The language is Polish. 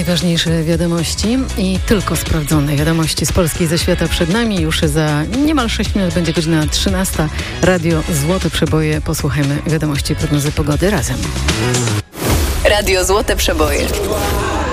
najważniejsze wiadomości i tylko sprawdzone wiadomości z Polski i ze świata przed nami. Już za niemal 6 minut będzie godzina 13. Radio Złote Przeboje. Posłuchajmy wiadomości i prognozy pogody razem. Radio Złote Przeboje.